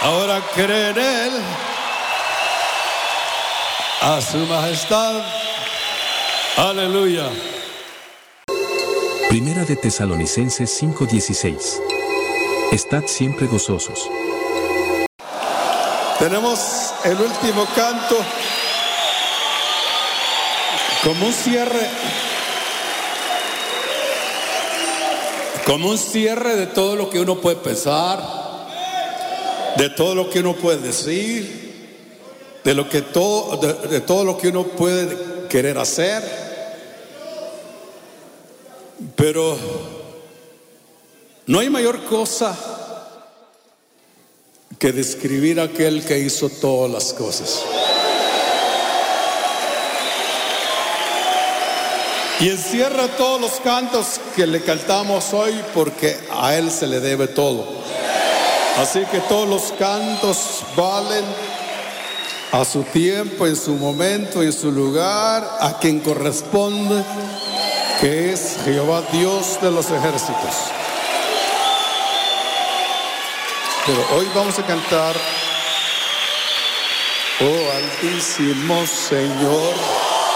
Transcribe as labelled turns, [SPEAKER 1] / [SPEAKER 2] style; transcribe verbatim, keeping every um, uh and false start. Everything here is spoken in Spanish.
[SPEAKER 1] Ahora cree en Él, a su majestad. Aleluya.
[SPEAKER 2] Primera de Tesalonicenses cinco dieciséis. Estad siempre gozosos.
[SPEAKER 1] Tenemos el último canto como un cierre, como un cierre de todo lo que uno puede pensar, de todo lo que uno puede decir, de lo que todo, de, de todo lo que uno puede querer hacer. Pero no hay mayor cosa que describir a aquel que hizo todas las cosas. Y encierra todos los cantos que le cantamos hoy, porque a Él se le debe todo. Así que todos los cantos valen a su tiempo, en su momento, en su lugar, a quien corresponde, que es Jehová Dios de los ejércitos. Pero hoy vamos a cantar: oh Altísimo Señor.